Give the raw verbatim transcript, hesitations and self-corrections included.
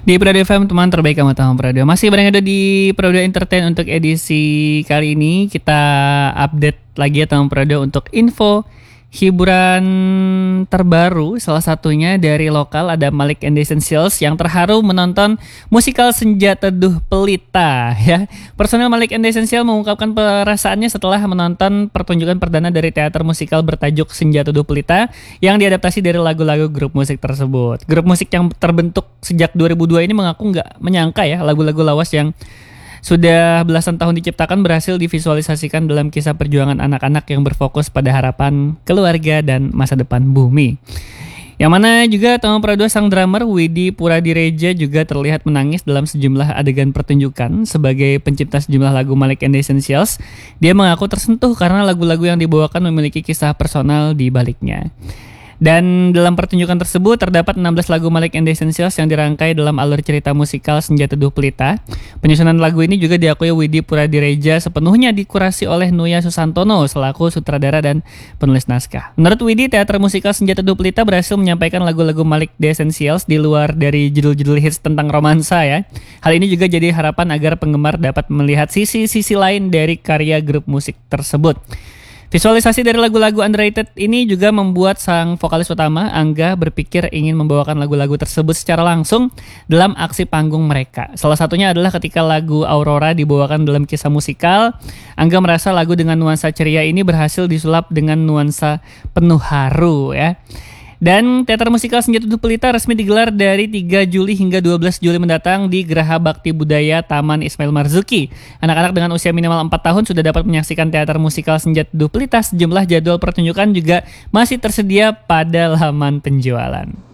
Di Prado F M, teman terbaik kamu tahu Prado. Masih berada di Prado Entertain untuk edisi kali ini. Kita update lagi ya teman Prado untuk info hiburan terbaru. Salah satunya dari lokal ada Malik and the Essentials yang terharu menonton musikal Senja Teduh Pelita ya. Personel Malik and the Essentials mengungkapkan perasaannya setelah menonton pertunjukan perdana dari teater musikal bertajuk Senja Teduh Pelita yang diadaptasi dari lagu-lagu grup musik tersebut. Grup musik yang terbentuk sejak dua ribu dua ini mengaku nggak menyangka ya lagu-lagu lawas yang sudah belasan tahun diciptakan berhasil divisualisasikan dalam kisah perjuangan anak-anak yang berfokus pada harapan keluarga dan masa depan bumi. Yang mana juga teman Prado sang drummer Widi Puradireja juga terlihat menangis dalam sejumlah adegan pertunjukan. Sebagai pencipta sejumlah lagu Malik and the Essentials, dia mengaku tersentuh karena lagu-lagu yang dibawakan memiliki kisah personal di baliknya. Dan dalam pertunjukan tersebut terdapat enam belas lagu Malik and the Essentials yang dirangkai dalam alur cerita musikal Senja Teduh Pelita. Penyusunan lagu ini juga diakui Widi Puradireja sepenuhnya dikurasi oleh Nuya Susantono selaku sutradara dan penulis naskah. Menurut Widi, teater musikal Senja Teduh Pelita berhasil menyampaikan lagu-lagu Malik the Essentials di luar dari judul-judul hits tentang romansa ya. Hal ini juga jadi harapan agar penggemar dapat melihat sisi-sisi lain dari karya grup musik tersebut. Visualisasi dari lagu-lagu underrated ini juga membuat sang vokalis utama, Angga, berpikir ingin membawakan lagu-lagu tersebut secara langsung dalam aksi panggung mereka. Salah satunya adalah ketika lagu Aurora dibawakan dalam kisah musikal. Angga merasa lagu dengan nuansa ceria ini berhasil disulap dengan nuansa penuh haru ya. Dan teater musikal Senja Teduh Pelita resmi digelar dari tiga Juli hingga dua belas Juli mendatang di Geraha Bakti Budaya Taman Ismail Marzuki. Anak-anak dengan usia minimal empat tahun sudah dapat menyaksikan teater musikal Senja Teduh Pelita. Sejumlah jadwal pertunjukan juga masih tersedia pada laman penjualan.